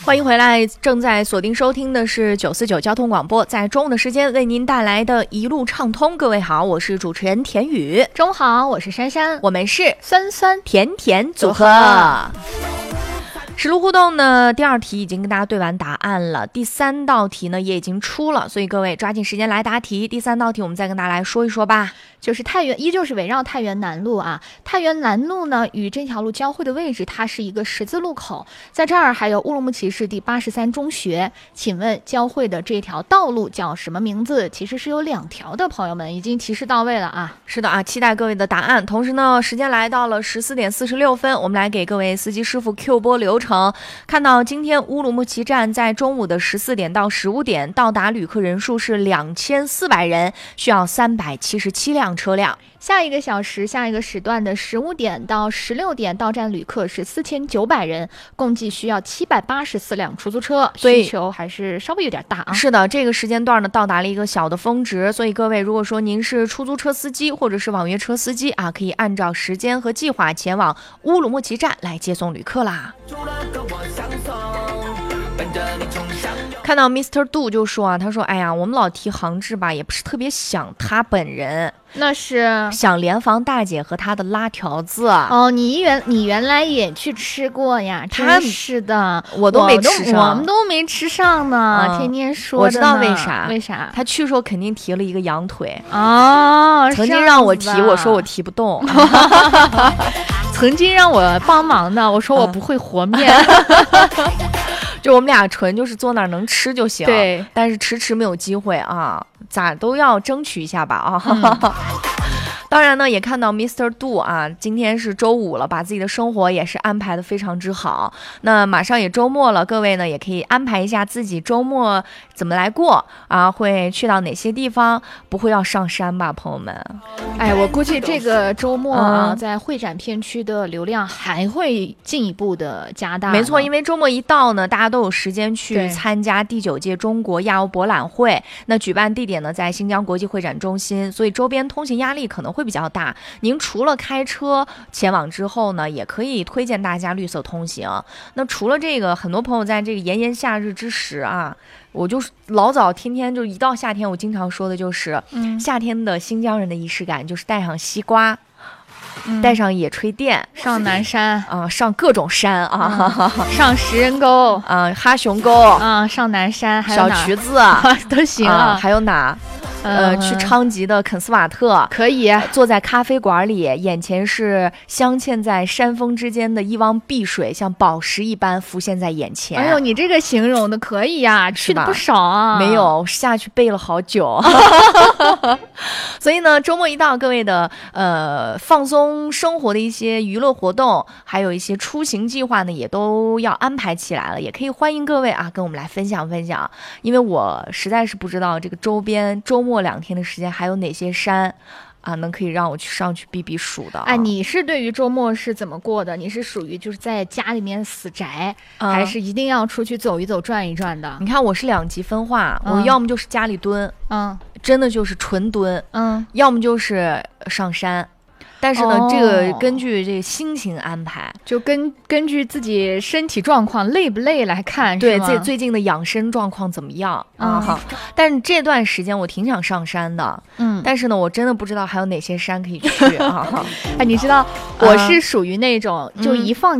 欢迎回来，正在锁定收听的是949交通广播，在中午的时间为您带来的一路畅通。各位好，我是主持人田雨。 中午好，我是珊珊， 我们是酸酸甜甜组合。实路互动呢，第2题已经跟大家对完答案了，第3道题呢也已经出了，所以各位抓紧时间来答题。第3道题我们再跟大家来说一说吧。 就是依旧是围绕太原南路啊。太原南路呢与这条路交汇的位置，它是一个十字路口，在这儿还有乌鲁木齐市第83中学。请问交汇的这条道路叫什么名字？其实是有2条的，朋友们已经提示到位了啊。 是的啊，期待各位的答案。同时呢，时间来到了14点46分，我们来给各位司机师傅 Q 播流程。看到今天乌鲁木齐站在中午的14点到15点到达旅客人数是2400人，需要377辆车辆。 下一个时段的15点到16点到站旅客是4900人，共计需要784辆出租车，需求还是稍微有点大啊。 是的，这个时间段呢到达了一个小的峰值，所以各位如果说您是出租车司机或者是网约车司机啊，可以按照时间和计划前往乌鲁木齐站来接送旅客啦。看到 Mr. Du 就说啊，他说哎呀，我们老提杭志吧，也不是特别想他本人， 那是想联防大姐和她的拉条子哦。你原来也去吃过呀？真是的， 我都没吃上， 我们都没吃上呢。天天说的呢， 我知道为啥？ 为啥？ 他去时候肯定提了一个羊腿哦， 曾经让我提，我说我提不动。 曾经让我帮忙的，我说我不会和面。 就我们俩纯就是坐那儿能吃就行， 对， 但是迟没有机会啊，咋都要争取一下吧啊。当然呢，也看到 Mr. Du 啊，今天是周五了，把自己的生活也是安排的非常之好。那马上也周末了，各位呢也可以安排一下自己周末怎么来过啊，会去到哪些地方？不会要上山吧，朋友们？ 哎，我估计这个周末啊，在会展片区的流量还会进一步的加大。 没错，因为周末一到呢，大家都有时间去参加第9届中国亚欧博览会。那举办地点呢在新疆国际会展中心，所以周边通行压力可能会比较大。您除了开车前往之后呢，也可以推荐大家绿色通行。那除了这个，很多朋友在这个炎炎夏日之时啊，我就老早天天就一到夏天，我经常说的就是，夏天的新疆人的仪式感就是带上西瓜，带上野炊垫， 上南山啊，上各种山啊， 上食人沟啊，哈熊沟啊，上南山，还有小渠子都行啊， 还有哪？去昌吉的肯斯瓦特可以坐在咖啡馆里，眼前是镶嵌在山峰之间的一汪碧水，像宝石一般浮现在眼前。 哎呦，你这个形容的可以呀，去的不少啊。 没有，下去背了好久。所以呢，周末一到，各位的放松生活的一些娱乐活动，还有一些出行计划呢，也都要安排起来了。也可以欢迎各位啊，跟我们来分享分享，因为我实在是不知道这个周边周末2天的时间还有哪些山啊，能可以让我去上去避避暑的。 哎，你是对于周末是怎么过的？你是属于就是在家里面死宅，还是一定要出去走一走、转一转的？ 你看我是2极分化，我要么就是家里蹲，真的就是纯蹲，要么就是上山。但是呢，这个根据这个心情安排， 就根据自己身体状况累不累来看， 对自己最近的养生状况怎么样啊？但是这段时间我挺想上山的，但是呢，我真的不知道还有哪些山可以去啊。 哎，你知道我是属于那种就一放